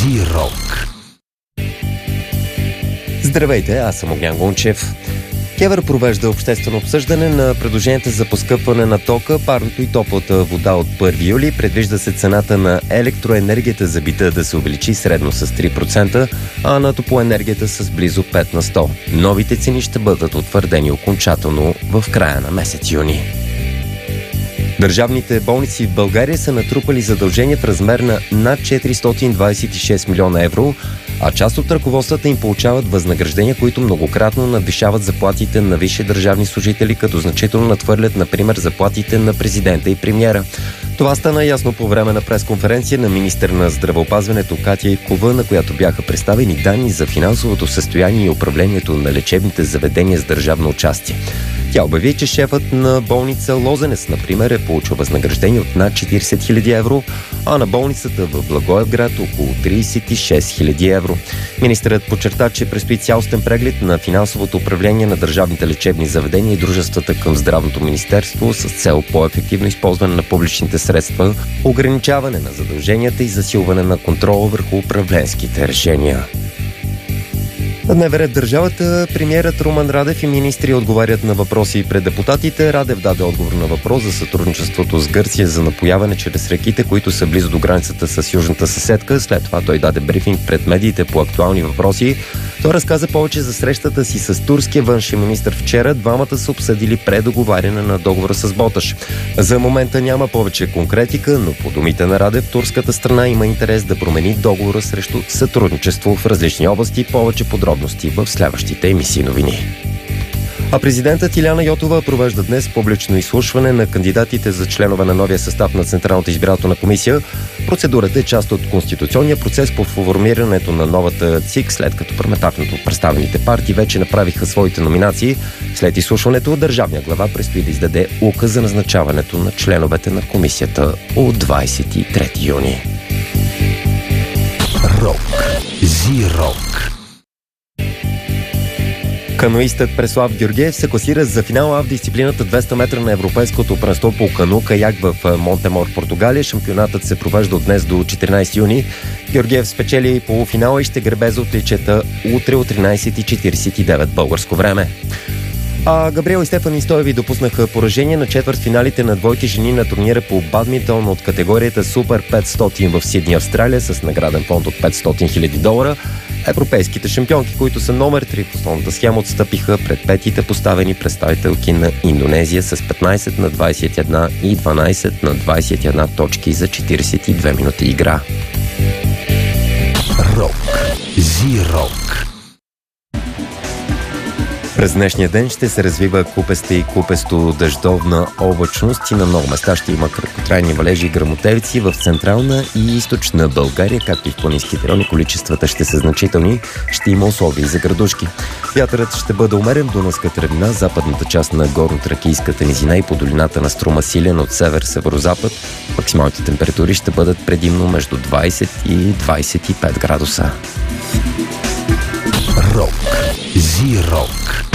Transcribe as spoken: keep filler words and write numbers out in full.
Зирок. Здравейте, аз съм Огнян Гончев. КЕВР провежда обществено обсъждане на предложенията за поскъпване на тока, парното и топлата вода от първи юли. Предвижда се цената на електроенергията за бита да се увеличи средно с три процента, а на топлоенергията с близо пет на сто. Новите цени ще бъдат утвърдени окончателно в края на месец юни. Държавните болници в България са натрупали задължения в размер на над четиристотин двадесет и шест милиона евро, а част от ръководствата им получават възнаграждения, които многократно надвишават заплатите на висши държавни служители, като значително надхвърлят, например, заплатите на президента и премиера. Това стана ясно по време на пресконференция на министър на здравеопазването Катя Ивкова, на която бяха представени данни за финансовото състояние и управлението на лечебните заведения с държавно участие. Тя обяви, че шефът на болница Лозенец, например, е получил възнаграждение от над четиридесет хиляди евро, а на болницата в Благоевград около тридесет и шест хиляди евро. Министърът подчерта, че предстои цялостен преглед на финансовото управление на държавните лечебни заведения и дружествата към Здравното министерство с цел по-ефективно използване на публичните средства, ограничаване на задълженията и засилване на контрола върху управленските решения. На дневен ред държавата, премиерът Румен Радев и министри отговарят на въпроси пред депутатите. Радев даде отговор на въпрос за сътрудничеството с Гърция за напояване чрез реките, които са близо до границата с южната съседка. След това той даде брифинг пред медиите по актуални въпроси. Той разказа повече за срещата си с турския външен министър вчера. Двамата са обсъдили предоговаряне на договора с Боташ. За момента няма повече конкретика, но по думите на Радев, турската страна има интерес да промени договора срещу сътрудничество в различни области. Повече подробности в следващите емисии новини. А президентът Илияна Йотова провежда днес публично изслушване на кандидатите за членове на новия състав на Централната избирателна комисия. Процедурата е част от конституционния процес по формирането на новата ЦИК, след като парламентарно представените партии вече направиха своите номинации. След изслушването държавния глава предстои да издаде указ за назначаването на членовете на комисията от двадесет и трети юни. Рок. Зирок. Каноистът Преслав Георгиев се класира за финала в дисциплината двеста метра на Европейското първенство по кану-каяк в Монтемор, Португалия. Шампионатът се провежда от днес до четиринадесети юни. Георгиев спечели полуфинала и ще гребе за отличията утре от тринадесет и четиридесет и девет българско време. А Габриел и Стефани Стоеви допуснаха поражение на четвъртфиналите на двойки жени на турнира по бадминтон от категорията Супер петстотин в Сидни, Австралия, с награден фонд от петстотин хиляди долара. Европейските шампионки, които са номер три в основната схема, отстъпиха пред петите поставени представителки на Индонезия с петнадесет на двадесет и една и дванадесет на двадесет и една точки за четиридесет и две минути игра. Рок. Зирок. През днешния ден ще се развива купеста и купесто-дъждовна облачност и на много места ще има краткотрайни валежи и гръмотевици в централна и източна България, както и в планинските райони. Количествата ще са значителни, ще има условия и за градушки. Вятърът ще бъде умерен до дунавската равнина, западната част на горно-тракийската низина и по долината на Струма силен от север-северозапад. Максималните температури ще бъдат предимно между двадесет и двадесет и пет градуса. Рок. Зирок.